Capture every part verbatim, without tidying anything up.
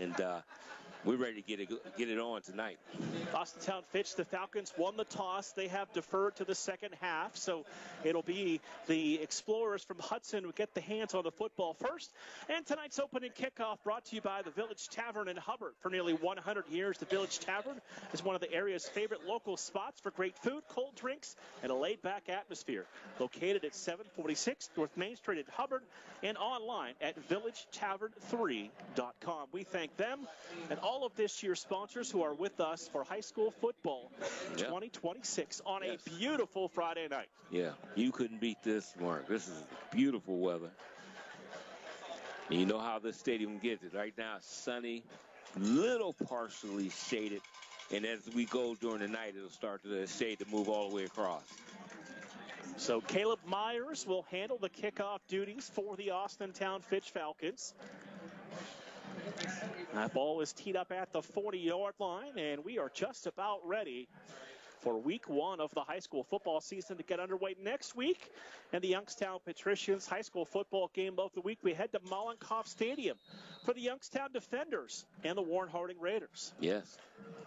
and uh, we're ready to get it get it on tonight. Austintown Fitch, the Falcons won the toss. They have deferred to the second half, so it'll be the Explorers from Hudson who get the hands on the football first. And tonight's opening kickoff brought to you by the Village Tavern in Hubbard. For nearly one hundred years, the Village Tavern is one of the area's favorite local spots for great food, cold drinks, and a laid-back atmosphere. Located at seven forty-six North Main Street at Hubbard and online at village tavern three dot com. We thank them and all of this year's sponsors who are with us for high school football yeah. twenty twenty-six on yes. a beautiful Friday night. Yeah, you couldn't beat this, Mark. This is beautiful weather. And you know how this stadium gets it. Right now, sunny, little partially shaded. And as we go during the night, it'll start to the shade to move all the way across. So Caleb Myers will handle the kickoff duties for the Austintown Fitch Falcons. That ball is teed up at the forty-yard line, and we are just about ready for week one of the high school football season to get underway next week. And the Youngstown Patricians high school football game of the week, we head to Mollenkopf Stadium for the Youngstown Defenders and the Warren Harding Raiders. Yes.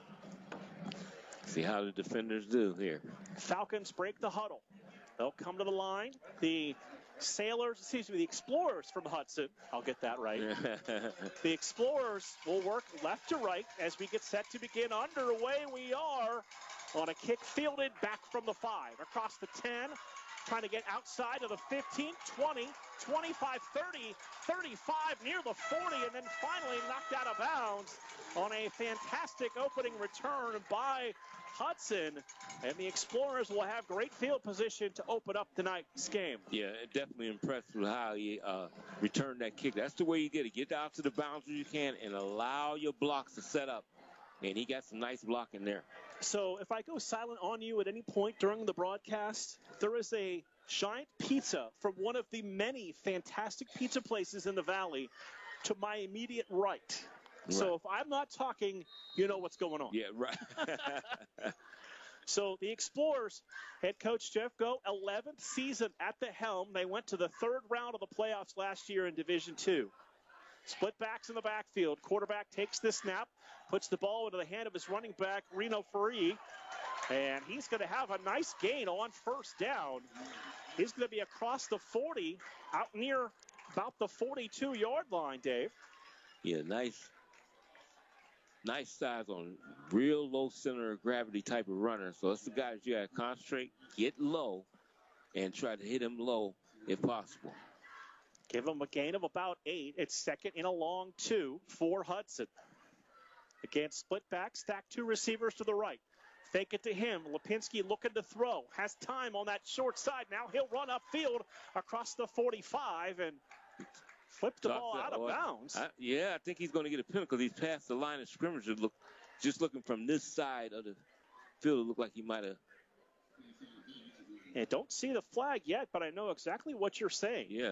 See how the defenders do here. Falcons break the huddle. They'll come to the line. The Sailors, excuse me, the Explorers from Hudson. I'll get that right. The Explorers will work left to right as we get set to begin. Underway we are on a kick fielded back from the five. Across the ten, trying to get outside of the fifteen, twenty, twenty-five, thirty, thirty-five, near the forty, and then finally knocked out of bounds on a fantastic opening return by Hudson, and the Explorers will have great field position to open up tonight's game. Yeah, definitely impressed with how he uh, returned that kick. That's the way you get it. Get out to the boundary you can and allow your blocks to set up. And he got some nice blocking there. So if I go silent on you at any point during the broadcast, there is a giant pizza from one of the many fantastic pizza places in the Valley to my immediate right. Right. So if I'm not talking, you know what's going on. Yeah, right. So the Explorers, head coach Jeff Go, eleventh season at the helm. They went to the third round of the playoffs last year in Division two. Split backs in the backfield. Quarterback takes the snap, puts the ball into the hand of his running back, Reno Ferree, and he's going to have a nice gain on first down. He's going to be across the forty, out near about the forty-two-yard line, Dave. Yeah, nice. Nice size on real low center of gravity type of runner. So it's the guys you got to concentrate, get low, and try to hit him low if possible. Give him a gain of about eight. It's second and a long two for Hudson. Again, split back, stack two receivers to the right. Fake it to him. Lipinski looking to throw. Has time on that short side. Now he'll run upfield across the forty-five and flip the ball out of bounds. I, yeah, I think he's going to get a penalty because he's past the line of scrimmage. Look, just looking from this side of the field, it looked like he might have. I don't see the flag yet, but I know exactly what you're saying. Yeah.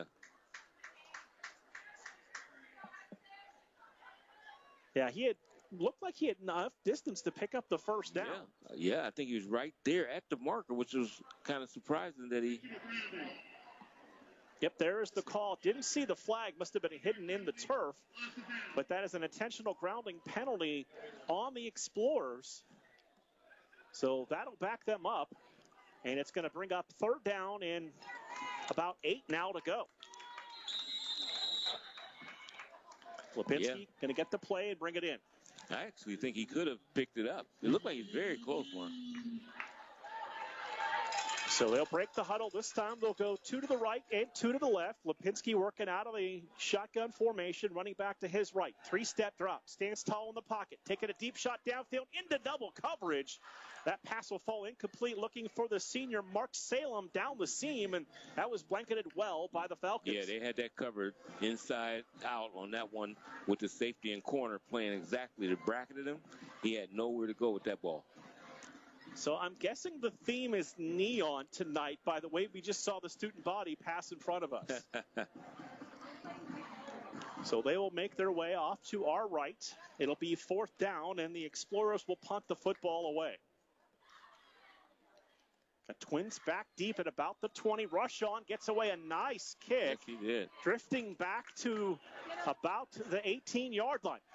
Yeah, he had looked like he had enough distance to pick up the first down. Yeah, yeah I think he was right there at the marker, which was kind of surprising that he. Yep, there is the call. Didn't see the flag. Must have been hidden in the turf. But that is an intentional grounding penalty on the Explorers. So that'll back them up. And it's going to bring up third down and about eight now to go. Lipinski yeah. going to get the play and bring it in. I actually think he could have picked it up. It looked like he's very close one. So they'll break the huddle. This time they'll go two to the right and two to the left. Lipinski working out of the shotgun formation, running back to his right. Three-step drop. Stands tall in the pocket. Taking a deep shot downfield into double coverage. That pass will fall incomplete, looking for the senior Mark Salem down the seam, and that was blanketed well by the Falcons. Yeah, they had that covered inside out on that one with the safety and corner playing exactly to bracketed him. He had nowhere to go with that ball. So I'm guessing the theme is neon tonight by the way we just saw the student body pass in front of us. So they will make their way off to our right. It'll be fourth down, and the Explorers will punt the football away. The Twins back deep at about the twenty. Rushawn gets away a nice kick. Yes, he did. Drifting back to about the eighteen-yard line.